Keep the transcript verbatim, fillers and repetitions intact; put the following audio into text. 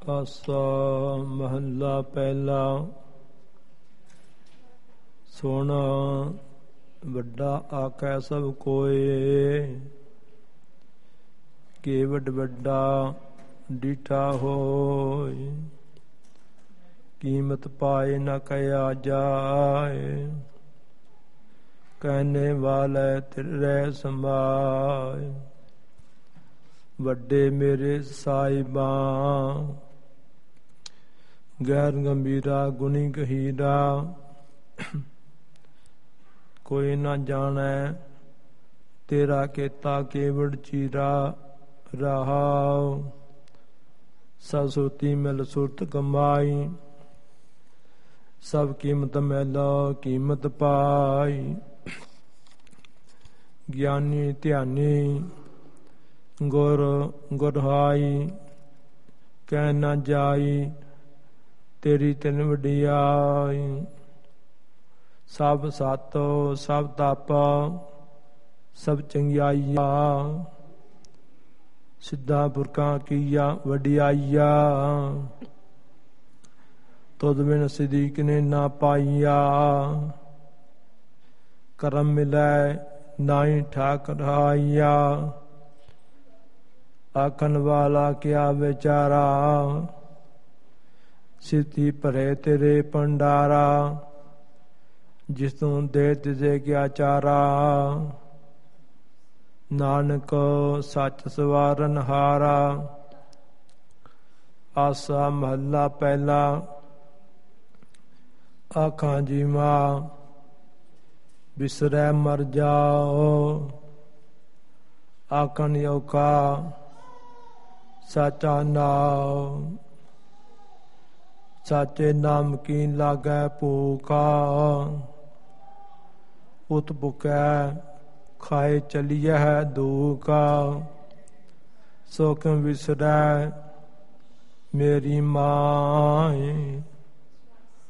ਆਸਾ ਮਹੱਲਾ ਪਹਿਲਾ। ਸੋਹਣਾ ਵੱਡਾ ਆਖੈ ਸਭ ਕੋਏ, ਕੇਵਡ ਵੱਡਾ ਡੀਠਾ ਹੋਇ। ਕੀਮਤ ਪਾਏ ਨ ਕਹਿਆ ਜਾਏ, ਕਹਿਨੇ ਵਾਲੇ ਤਿਰੈ ਸਮਾਏ। ਵੱਡੇ ਮੇਰੇ ਸਾਹਿਬਾਂ, ਗੈਰ ਗੰਭੀਰਾ ਗੁਣੀ ਗਹੀਰਾ। ਕੋਈ ਨਾ ਜਾਣੈ ਤੇਰਾ ਕੀਤਾ ਕੇਵੜ ਚੀਰਾ। ਰਹਾਉ ਸਭ ਸੁਰਤੀ ਮਿਲ ਸੁਰਤ ਕਮਾਈ, ਸਭ ਕੀਮਤ ਮਿਲ ਕੀਮਤ ਪਾਈ। ਗਿਆਨੀ ਧਿਆਨੀ ਗੁਰ ਗੁਰਹਾਈ, ਕਹਿ ਨਾ ਜਾਈ ਤੇਰੀ ਤਿਨ ਵਡਿਆਈ। ਸਭ ਸਤ ਸਭ ਤਪ ਸਭ ਚੰਗਿਆਈਆ, ਸਿੱਧਾ ਪੁਰਖਾਂ ਕੀਆ ਵਡਿਆਈਆ। ਤੁਧ ਬਿਨ ਸਿਦੀਕ ਨੇ ਨਾ ਪਾਈਆ, ਕਰਮ ਮਿਲੈ ਨਾਹੀ ਠਾਕੁਰ ਹਾਈਆ। ਆਖਣ ਵਾਲਾ ਕਿਆ ਵਿਚਾਰਾ, ਸਿੱਧੀ ਭਰੇ ਤੇਰੇ ਭੰਡਾਰਾ। ਜਿਸ ਤੂੰ ਦੇ ਤਿਸੇ ਕਿਆ ਚਾਰਾ, ਨਾਨਕ ਸੱਚ ਸਵਾਰਨ ਹਾਰਾ। ਆਸਾ ਮਹੱਲਾ ਪਹਿਲਾ। ਆਖਾਂ ਜੀਵਾ ਬਿਸਰੈ ਮਰ ਜਾਓ, ਆਖਣ ਔਖਾ ਸਾਚਾ ਨਾਉ। ਸਾਚੇ ਨਾਮ ਕੀ ਲਾਗੈ ਭੂਖਾ, ਉਤ ਭੁਖੈ ਖਾਏ ਚਲੀਐ ਦੂਖਾ। ਸੋ ਕਿਉ ਵਿਸਰੈ ਮੇਰੀ ਮਾਏ,